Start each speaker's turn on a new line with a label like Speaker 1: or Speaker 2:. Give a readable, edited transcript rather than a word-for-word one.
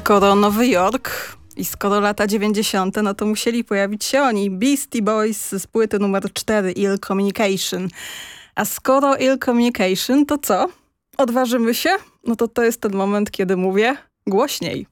Speaker 1: Skoro Nowy Jork i skoro lata 90., no to musieli pojawić się oni. Beastie Boys z płyty numer 4, Ill Communication. A skoro Ill Communication, to co? Odważymy się? No to jest ten moment, kiedy mówię głośniej.